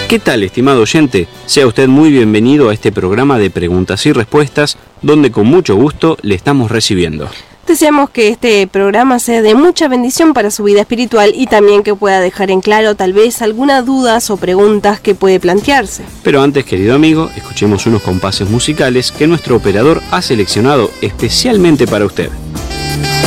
¿Qué tal, estimado oyente? Sea usted muy bienvenido a este programa de preguntas y respuestas, donde con mucho gusto le estamos recibiendo. Deseamos que este programa sea de mucha bendición para su vida espiritual y también que pueda dejar en claro tal vez algunas dudas o preguntas que puede plantearse. Pero antes, querido amigo, escuchemos unos compases musicales que nuestro operador ha seleccionado especialmente para usted.